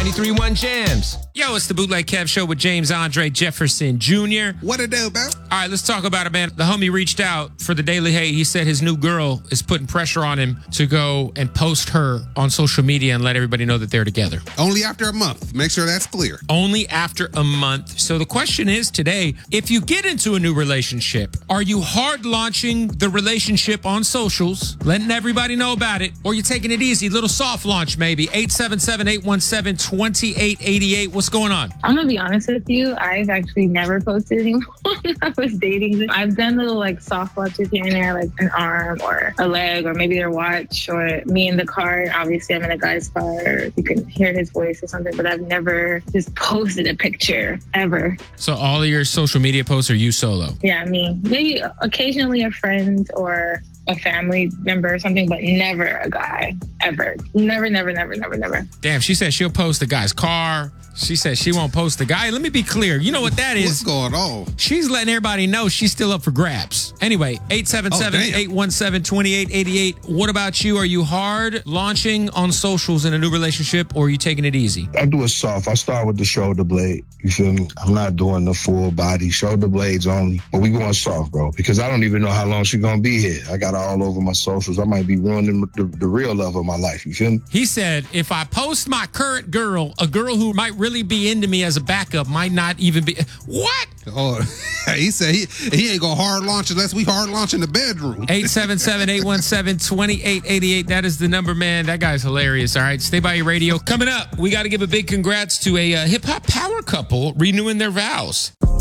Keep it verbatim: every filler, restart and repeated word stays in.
ninety-three point one Jams. Yo, it's the Bootleg Kev Show with James Andre Jefferson Junior What it do, bro? All right, let's talk about it, man. The homie reached out for the Daily Hate. He said his new girl is putting pressure on him to go and post her on social media and let everybody know that they're together. Only after a month. Make sure that's clear. Only after a month. So the question is today, if you get into a new relationship, are you hard launching the relationship on socials, letting everybody know about it, or you taking it easy, little soft launch maybe? eight seven seven, eight one seven, two eight eight eight. What's going on? I'm gonna be honest with you. I've actually never posted anyone I was dating. I've done little like soft launches here and there, like an arm or a leg or maybe their watch or me in the car. Obviously, I'm in a guy's car. Or you can hear his voice or something, but I've never just posted a picture ever. So all of your social media posts are you solo? Yeah, me. Maybe occasionally a friend or a family member or something, but never a guy, ever. Never, never, never, never, never. Damn, she said she'll post the guy's car. She said she won't post the guy. Let me be clear. You know what that is? What's going on? She's letting everybody know she's still up for grabs. Anyway, eight seven seven, eight one seven, two eight eight eight. What about you? Are you hard launching on socials in a new relationship, or are you taking it easy? I do it soft. I start with the shoulder blade. You feel me? I'm not doing the full body. Shoulder blades only. But we going soft, bro, because I don't even know how long she's going to be here. I got her all over my socials. I might be ruining the, the real love of my life. You feel me? He said, if I post my current girl, a girl who might really be into me as a backup might not even be. What? Oh, he said he, he ain't going to hard launch unless we hard launch in the bedroom. eight seven seven, eight one seven, two eight eight eight. That is the number, man. That guy's hilarious. All right, stay by your radio. Coming up, we got to give a big congrats to a uh, hip-hop power couple renewing their vows.